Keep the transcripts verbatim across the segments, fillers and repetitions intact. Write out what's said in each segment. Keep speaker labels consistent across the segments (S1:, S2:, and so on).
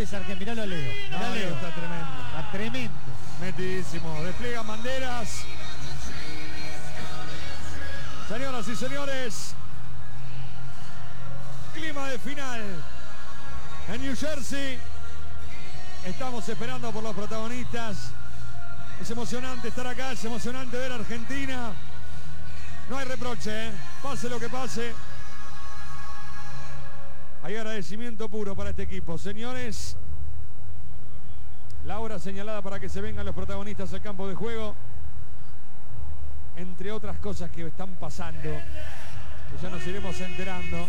S1: es argentino. Miralo a Leo. Mirá
S2: No,
S1: a Leo.
S2: está tremendo.
S1: Está tremendo.
S2: Metidísimo. Despliegan banderas. Señoras y señores, clima de final en New Jersey. Estamos esperando por los protagonistas. Es emocionante estar acá, es emocionante ver a Argentina. No hay reproche, ¿eh? Pase lo que pase. Hay agradecimiento puro para este equipo. Señores, la hora señalada para que se vengan los protagonistas al campo de juego. Entre otras cosas que están pasando, que ya nos iremos enterando.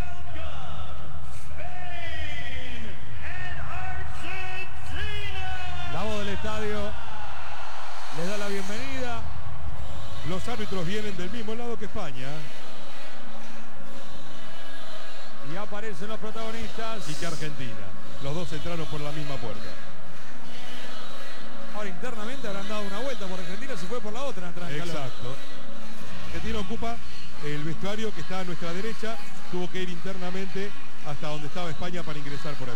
S2: La voz del estadio les da la bienvenida.
S3: Los árbitros vienen del mismo lado que España.
S2: Y aparecen los protagonistas.
S3: Y que Argentina. Los dos entraron por la misma puerta.
S2: Ahora internamente habrán dado una vuelta por Argentina, se fue por la otra.
S3: Exacto. Argentina ocupa el vestuario que está a nuestra derecha. Tuvo que ir internamente hasta donde estaba España para ingresar por allí.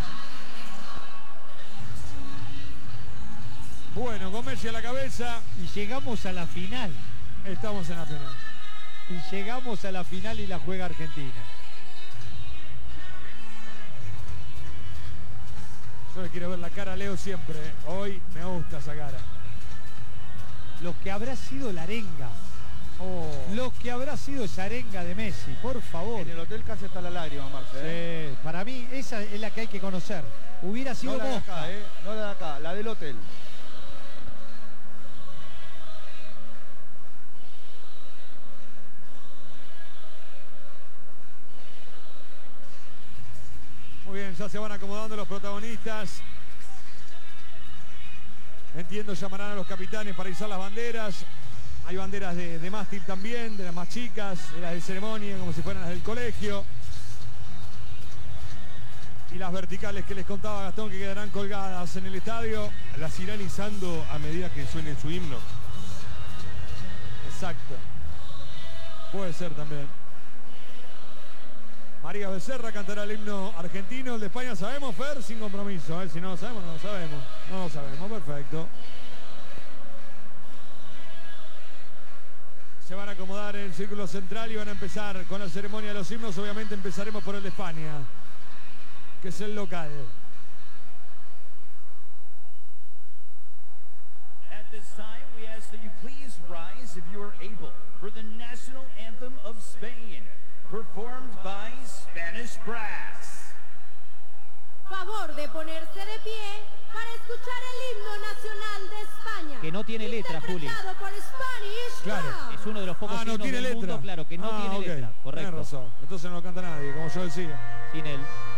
S2: Bueno, con Messi a la cabeza.
S1: Y llegamos a la final.
S2: Estamos en la final.
S1: Y llegamos a la final y la juega Argentina.
S2: Yo le quiero ver la cara a Leo siempre. Hoy me gusta esa cara.
S1: Lo que habrá sido la arenga.
S2: Oh.
S1: Lo que habrá sido esa arenga de Messi, por favor.
S4: En el hotel casi hasta la lágrima, Marce. ¿eh?
S1: Sí, para mí esa es la que hay que conocer. Hubiera sido
S4: No la de
S1: Mosca.
S4: acá, ¿eh? No la de acá, la del hotel.
S2: Muy bien, ya se van acomodando los protagonistas. Entiendo, llamarán a los capitanes para izar las banderas. Hay banderas de, de mástil también, de las más chicas, de las de ceremonia, como si fueran las del colegio. Y las verticales que les contaba Gastón, que quedarán colgadas en el estadio.
S3: Las irán izando a medida que suene su himno.
S2: Exacto. Puede ser también. María Becerra cantará el himno argentino. El de España sabemos, Fer, sin compromiso. ¿eh? Si no lo sabemos, no lo sabemos. No lo sabemos, perfecto. Se van a acomodar en el círculo central y van a empezar con la ceremonia de los himnos. Obviamente empezaremos por el de España, que es el local.
S5: At this time, we ask that you please rise if you are able for the national anthem of Spain, performed by Spanish Brass.
S6: Favor de ponerse de pie para escuchar el himno nacional de España.
S1: Que no tiene letra, Juli.
S6: Interpretado por Spanish
S2: Claro.
S6: Brass.
S1: Es uno de los pocos
S2: Ah, no
S1: himnos
S2: tiene
S1: del
S2: letra.
S1: mundo, claro, que no
S2: Ah,
S1: tiene
S2: ok.
S1: letra. Correcto.
S2: Tenés razón. Entonces no lo canta nadie, como yo decía.
S1: Sin él.